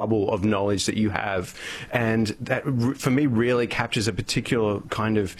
bubble of knowledge that you have. And that, for me, really captures a particular kind of,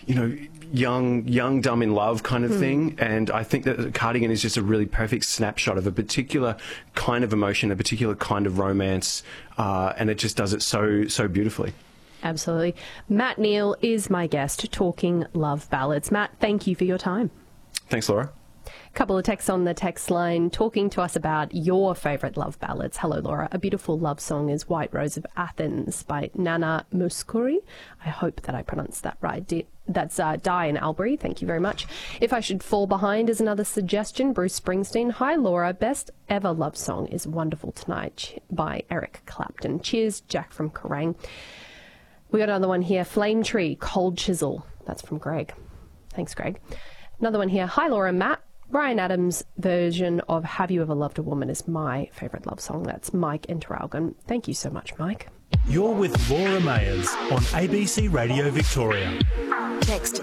young, dumb in love kind of thing. And I think that Cardigan is just a really perfect snapshot of a particular kind of emotion, a particular kind of romance, and it just does it so beautifully. Absolutely. Matt Neal is my guest talking love ballads. Matt, thank you for your time. Thanks, Laura. Couple of texts on the text line talking to us about your favourite love ballads. Hello, Laura. A beautiful love song is White Rose of Athens by Nana Mouskouri. I hope that I pronounced that right. That's Di in Albury. Thank you very much. If I Should Fall Behind is another suggestion. Bruce Springsteen. Hi, Laura. Best ever love song is Wonderful Tonight by Eric Clapton. Cheers, Jack from Kerrang. We got another one here. Flame Tree, Cold Chisel. That's from Greg. Thanks, Greg. Another one here. Hi, Laura and Matt. Bryan Adams' version of Have You Ever Loved a Woman is my favourite love song. That's Mike in Traralgon. Thank you so much, Mike. You're with Laura Mayers on ABC Radio Victoria. Text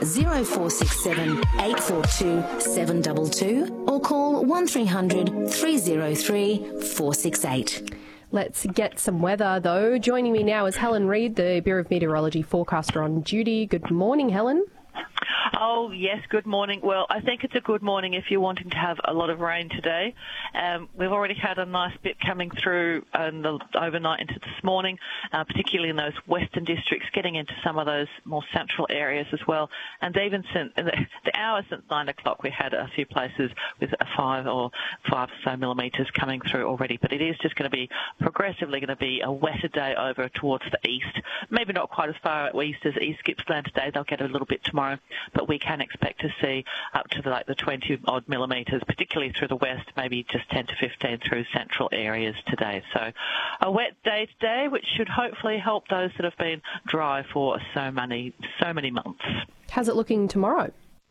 0467 842 722 or call 1300 303 468. Let's get some weather, though. Joining me now is Helen Reid, the Bureau of Meteorology forecaster on duty. Good morning, Helen. Oh, yes, good morning. Well, I think it's a good morning if you're wanting to have a lot of rain today. We've already had a nice bit coming through overnight into this morning, particularly in those western districts, getting into some of those more central areas as well. And even since the hour since 9 o'clock, we had a few places with 5 or so millimetres coming through already. But it is just going to be progressively going to be a wetter day over towards the east. Maybe not quite as far east as East Gippsland today. They'll get a little bit tomorrow. But we can expect to see up to the 20-odd millimetres, particularly through the west, maybe just 10 to 15 through central areas today. So a wet day today, which should hopefully help those that have been dry for so many months. How's it looking tomorrow?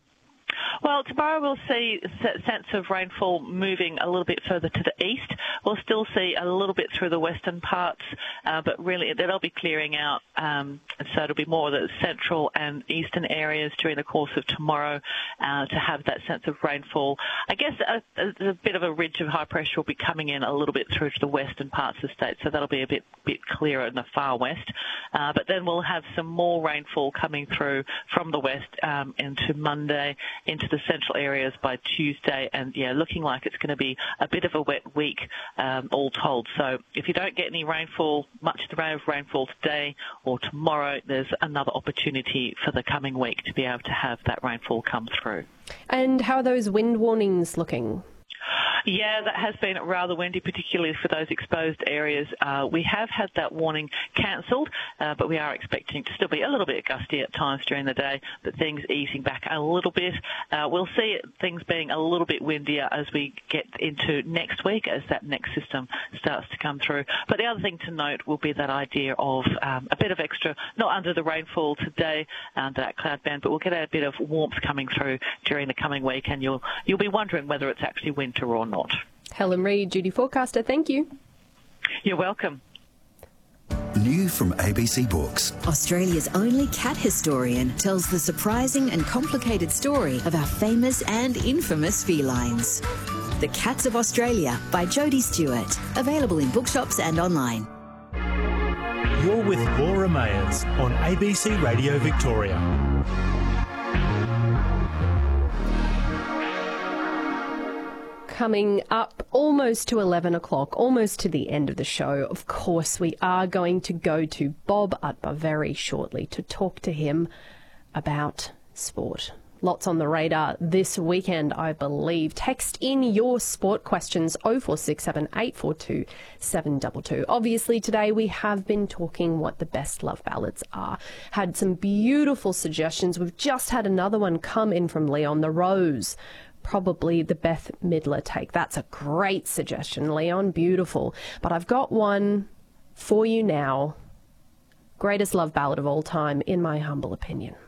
Well, tomorrow we'll see a sense of rainfall moving a little bit further to the east. We'll still see a little bit through the western parts, but really they'll be clearing out. So it'll be more the central and eastern areas during the course of tomorrow to have that sense of rainfall. I guess a bit of a ridge of high pressure will be coming in a little bit through to the western parts of the state, so that'll be a bit clearer in the far west. But then we'll have some more rainfall coming through from the west into Monday, into the central areas by Tuesday, and looking like it's going to be a bit of a wet week all told. So if you don't get any rainfall, much of the rainfall today or tomorrow, there's another opportunity for the coming week to be able to have that rainfall come through. And how are those wind warnings looking? Yeah, that has been rather windy, particularly for those exposed areas. We have had that warning cancelled, but we are expecting to still be a little bit gusty at times during the day, but things easing back a little bit. We'll see things being a little bit windier as we get into next week, as that next system starts to come through. But the other thing to note will be that idea of a bit of extra, not under the rainfall today, under that cloud band, but we'll get a bit of warmth coming through during the coming week, and you'll be wondering whether it's actually winter or not. Helen Reid, duty forecaster, thank you. You're welcome. New from ABC Books. Australia's only cat historian tells the surprising and complicated story of our famous and infamous felines. The Cats of Australia by Jodie Stewart. Available in bookshops and online. You're with Laura Mayers on ABC Radio Victoria. Coming up almost to 11 o'clock, almost to the end of the show, of course, we are going to go to Bob Utbar very shortly to talk to him about sport. Lots on the radar this weekend, I believe. Text in your sport questions 0467 842 722. Obviously, today we have been talking what the best love ballads are. Had some beautiful suggestions. We've just had another one come in from Leon, The Rose. Probably the Beth Midler take. That's a great suggestion, Leon. Beautiful. But I've got one for you now. Greatest love ballad of all time, in my humble opinion.